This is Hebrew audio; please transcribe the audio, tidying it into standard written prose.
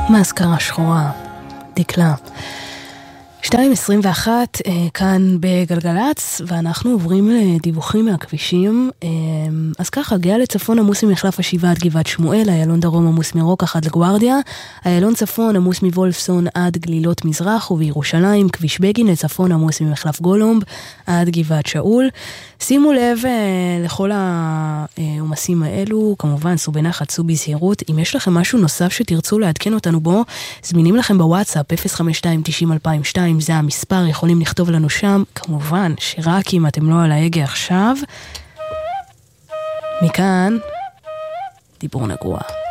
מאזכרה שחורה, דקלה. 2:21 כאן בגלגלץ, ואנחנו עוברים לדיווחים מהכבישים. אז ככה, גאה לצפון עמוס ממחלף השבעה עד גבעת שמואל, איילון דרום עמוס מרוקח עד לגוארדיה, איילון צפון עמוס מוולפסון עד גלילות מזרח, ובירושלים כביש בגין לצפון עמוס ממחלף גולומב עד גבעת שאול. שימו לב לכל העומסים האלו, כמובן סעו בנחת, סעו בזהירות. אם יש לכם משהו נוסף שתרצו לעדכן אותנו בו, זמינים לכם בוואטסאפ 052-90-2002, זה המספר, יכולים לכתוב לנו שם, כמובן שרק אם אתם לא על ההגה עכשיו. מכאן, דיבור נגוע.